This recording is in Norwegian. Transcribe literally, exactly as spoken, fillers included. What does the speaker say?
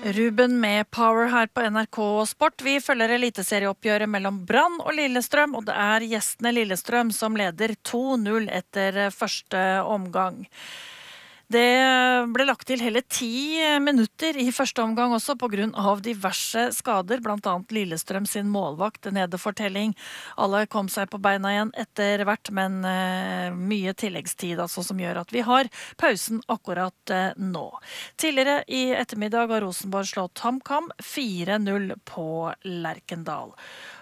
Ruben med Power her på N R K Sport. Vi følger eliteserieoppgjøret mellom Brann og Lillestrøm, og det er gjestene Lillestrøm som leder to null etter første omgang. Det ble lagt til hele ti minutter i første omgang også på grunn av diverse skader, blant annet Lillestrøm sin målvakt, nedfortelling. Alle kom seg på beina igjen etter hvert, men uh, mye tilleggstid altså, som gjør at vi har pausen akkurat uh, nå. Tidligere i ettermiddag har Rosenborg slått HamKam fire null på Lerkendal.